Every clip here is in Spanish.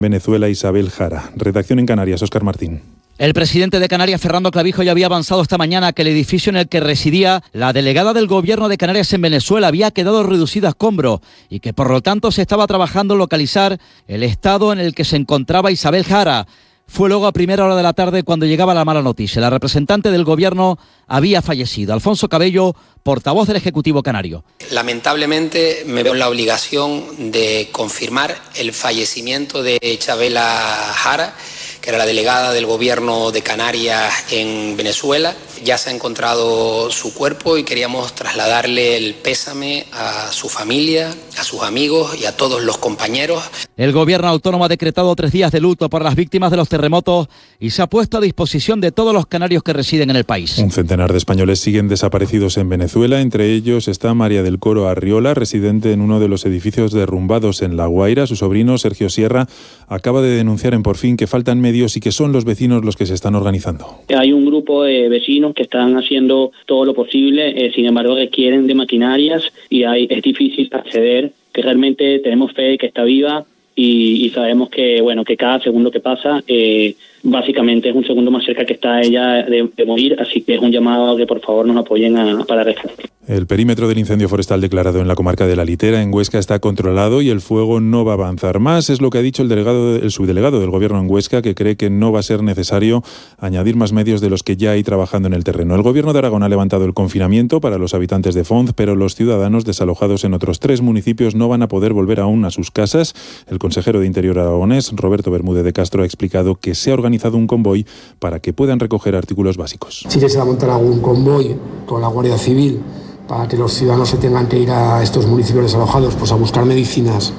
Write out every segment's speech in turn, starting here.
Venezuela, Isabel Jara. Redacción en Canarias, Óscar Martín. El presidente de Canarias, Fernando Clavijo, ya había avanzado esta mañana que el edificio en el que residía la delegada del gobierno de Canarias en Venezuela había quedado reducido a escombros y que por lo tanto se estaba trabajando en localizar el estado en el que se encontraba Isabel Jara. Fue luego a primera hora de la tarde cuando llegaba la mala noticia. La representante del gobierno había fallecido. Alfonso Cabello, portavoz del Ejecutivo canario. Lamentablemente me veo en la obligación de confirmar el fallecimiento de Isabela Jara, que era la delegada del gobierno de Canarias en Venezuela. Ya se ha encontrado su cuerpo y queríamos trasladarle el pésame a su familia, a sus amigos y a todos los compañeros. El gobierno autónomo ha decretado 3 días de luto por las víctimas de los terremotos y se ha puesto a disposición de todos los canarios que residen en el país. Un centenar de españoles siguen desaparecidos en Venezuela. Entre ellos está María del Coro Arriola, residente en uno de los edificios derrumbados en La Guaira. Su sobrino, Sergio Sierra, acaba de denunciar en Por Fin que faltan medios y que son los vecinos los que se están organizando. Hay un grupo de vecinos que están haciendo todo lo posible, sin embargo requieren de maquinarias y es difícil acceder, que realmente tenemos fe de que está viva y sabemos que que cada segundo que pasa básicamente es un segundo más cerca que está ella de morir, así que es un llamado a que por favor nos apoyen para rescatar. El perímetro del incendio forestal declarado en la comarca de La Litera, en Huesca, está controlado y el fuego no va a avanzar más. Es lo que ha dicho el subdelegado del gobierno en Huesca, que cree que no va a ser necesario añadir más medios de los que ya hay trabajando en el terreno. El gobierno de Aragón ha levantado el confinamiento para los habitantes de Fonz, pero los ciudadanos desalojados en otros 3 municipios no van a poder volver aún a sus casas. El consejero de Interior aragonés, Roberto Bermúdez de Castro, ha explicado que se ha organizado un convoy para que puedan recoger artículos básicos. Sí que se va a montar algún convoy con la Guardia Civil para que los ciudadanos se tengan que ir a estos municipios desalojados pues a buscar medicinas,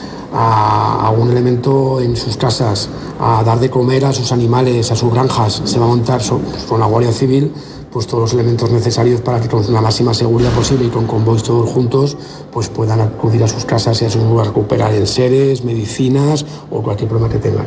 a algún elemento en sus casas, a dar de comer a sus animales, a sus granjas. Se va a montar con la Guardia Civil pues todos los elementos necesarios para que con la máxima seguridad posible y con convoys todos juntos pues puedan acudir a sus casas y a recuperar enseres, medicinas o cualquier problema que tengan.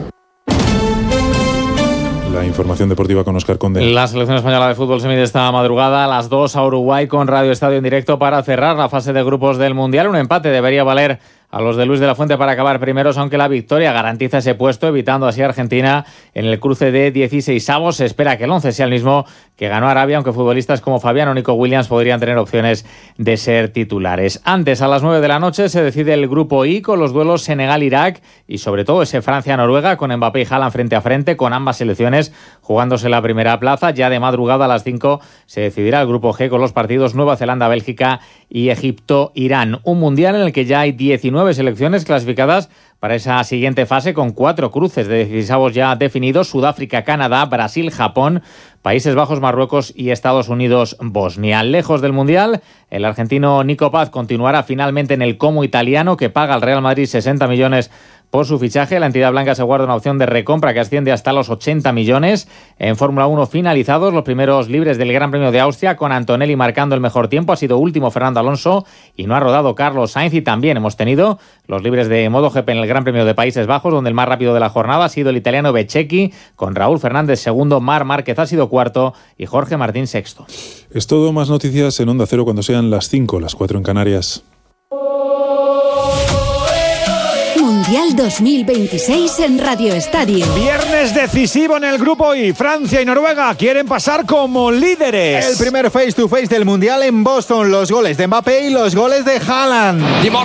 La información deportiva con Óscar Conde. La selección española de fútbol se mide esta madrugada a las 2 a Uruguay con Radio Estadio en directo para cerrar la fase de grupos del Mundial. Un empate debería valer a los de Luis de la Fuente para acabar primeros, aunque la victoria garantiza ese puesto, evitando así a Argentina en el cruce de 16avos. Se espera que el 11 sea el mismo que ganó Arabia, aunque futbolistas como Fabián o Nico Williams podrían tener opciones de ser titulares. Antes, a las 9 de la noche, se decide el grupo I con los duelos Senegal-Irak y sobre todo ese Francia-Noruega con Mbappé y Haaland frente a frente, con ambas selecciones jugándose la primera plaza. Ya de madrugada a las 5 se decidirá el grupo G con los partidos Nueva Zelanda-Bélgica y Egipto-Irán. Un mundial en el que ya hay 19 selecciones clasificadas para esa siguiente fase, con 4 cruces de 16avos ya definidos: Sudáfrica, Canadá, Brasil, Japón, Países Bajos, Marruecos y Estados Unidos, Bosnia. Lejos del Mundial, el argentino Nico Paz continuará finalmente en el Como italiano, que paga al Real Madrid 60 millones por su fichaje. La entidad blanca se guarda una opción de recompra que asciende hasta los 80 millones. En Fórmula 1 finalizados los primeros libres del Gran Premio de Austria, con Antonelli marcando el mejor tiempo. Ha sido último Fernando Alonso y no ha rodado Carlos Sainz. Y también hemos tenido los libres de MotoGP en el Gran Premio de Países Bajos, donde el más rápido de la jornada ha sido el italiano Bezzecchi, con Raúl Fernández segundo, Marc Márquez ha sido cuarto y Jorge Martín sexto. Es todo. Más noticias en Onda Cero cuando sean las 5, las 4 en Canarias. Mundial 2026 en Radio Estadio. Viernes decisivo en el grupo I. Francia y Noruega quieren pasar como líderes. El primer face to face del Mundial en Boston. Los goles de Mbappé y los goles de Haaland.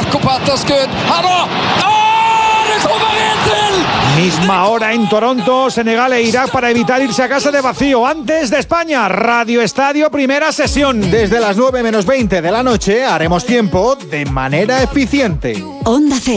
Misma hora en Toronto, Senegal e Irak para evitar irse a casa de vacío. Antes de España, Radio Estadio, primera sesión. Desde las 9 menos 20 de la noche haremos tiempo de manera eficiente. Onda Cero.